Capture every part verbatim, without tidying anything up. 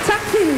Tack fyrir.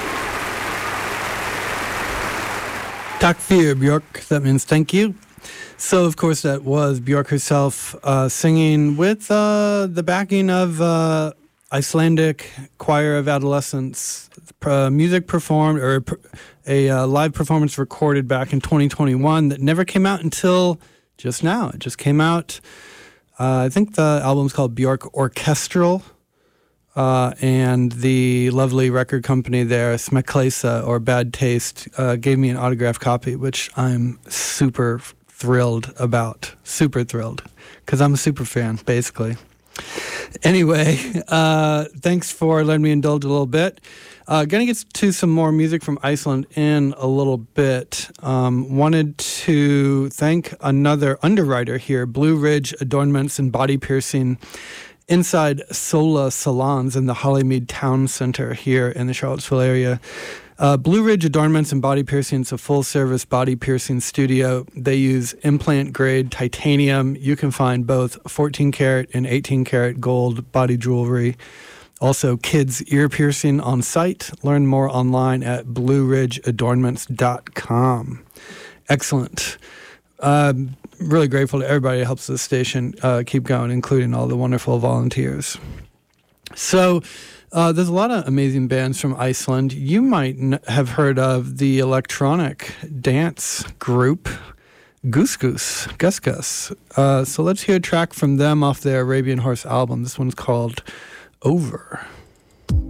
Tack fyrir, Björk. That means thank you. So, of course, that was Björk herself uh, singing with uh, the backing of uh, Icelandic Choir of Adolescents. Uh, music performed, or a uh, live performance recorded back in twenty twenty-one that never came out until just now. It just came out. Uh, I think the album's called Björk Orchestral. Uh, and the lovely record company there, Smeklesa, or Bad Taste, uh, gave me an autographed copy, which I'm super thrilled about. Super thrilled. Because I'm a super fan, basically. Anyway, uh, thanks for letting me indulge a little bit. Uh, gonna get to some more music from Iceland in a little bit. Um, wanted to thank another underwriter here, Blue Ridge Adornments and Body Piercing, inside Sola Salons in the Hollymead Town Center here in the Charlottesville area. Uh, Blue Ridge Adornments and Body Piercing is a full-service body piercing studio. They use implant-grade titanium. You can find both fourteen karat and eighteen karat gold body jewelry. Also, kids ear piercing on site. Learn more online at blue ridge adornments dot com. Excellent. Uh, really grateful to everybody that helps this station uh, keep going, including all the wonderful volunteers. So uh, there's a lot of amazing bands from Iceland. You might n- have heard of the electronic dance group Goose Goose, Gus Gus. Uh, so let's hear a track from them off their Arabian Horse album. This one's called Over.